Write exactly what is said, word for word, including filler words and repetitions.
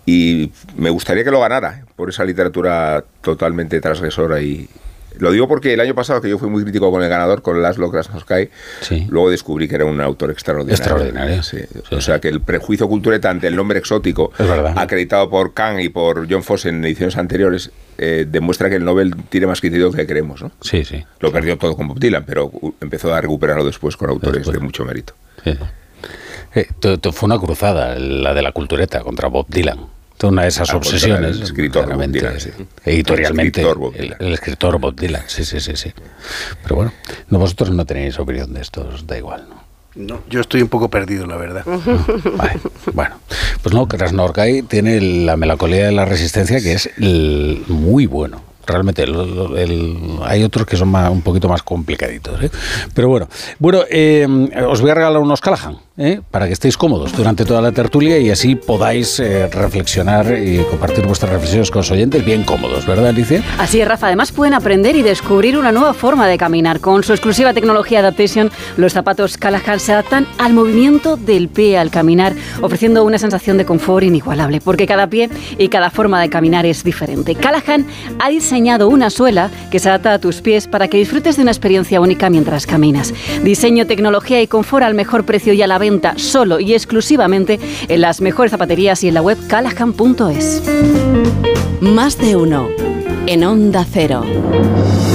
y me gustaría que lo ganara por esa literatura totalmente transgresora. Y lo digo porque el año pasado, que yo fui muy crítico con el ganador, con Laszlo Krasnodębski, sí. luego descubrí que era un autor extraordinario. Extraordinario. Sí. Sí, o sea, que el prejuicio cultureta ante el nombre exótico, acreditado por Kahn y por John Fosse en ediciones anteriores, eh, demuestra que el Nobel tiene más criterio del que creemos, ¿no? Sí, sí. Lo perdió todo con Bob Dylan, pero empezó a recuperarlo después con autores después. de mucho mérito. Sí. Eh, t- t- fue una cruzada, la de la cultureta, contra Bob Dylan. Una de esas ah, obsesiones. El escritor Bob Dylan, sí. Editorialmente. El escritor Bob Dylan. El, el escritor Bob Dylan, sí, sí, sí, sí. Pero bueno, no, vosotros no tenéis opinión de esto, os da igual, ¿no? No, yo estoy un poco perdido, la verdad. No, vale, bueno, pues no, Krasnodębski tiene la melancolía de la resistencia, que es el, muy bueno. Realmente el, el, hay otros que son más, un poquito más complicaditos, ¿eh? Pero bueno, bueno eh, os voy a regalar unos Callahan, ¿eh? Para que estéis cómodos durante toda la tertulia y así podáis eh, reflexionar y compartir vuestras reflexiones con los oyentes bien cómodos, ¿verdad, Alicia? Así es, Rafa. Además pueden aprender y descubrir una nueva forma de caminar. Con su exclusiva tecnología Adaptation, los zapatos Callahan se adaptan al movimiento del pie al caminar, ofreciendo una sensación de confort inigualable, porque cada pie y cada forma de caminar es diferente. Callahan ha diseñado una suela que se adapta a tus pies para que disfrutes de una experiencia única mientras caminas. Diseño, tecnología y confort al mejor precio y a la venta solo y exclusivamente en las mejores zapaterías y en la web callahan punto es. Más de uno en Onda Cero.